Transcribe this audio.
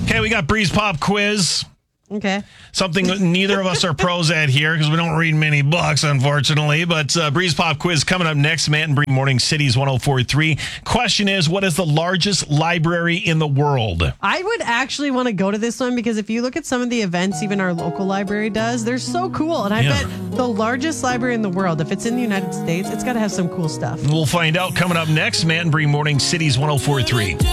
Okay, we got Breeze Pop quiz. Okay. Something that neither of us are pros at here because we don't read many books, unfortunately. But Breeze Pop quiz coming up next. Matt and Bree, Morning Cities 104.3. Question is, what is the largest library in the world? I would actually want to go to this one because if you look at some of the events even our local library does, they're so cool. And I bet the largest library in the world, if it's in the United States, it's got to have some cool stuff. We'll find out coming up next. Matt and Bree, Morning Cities 104.3.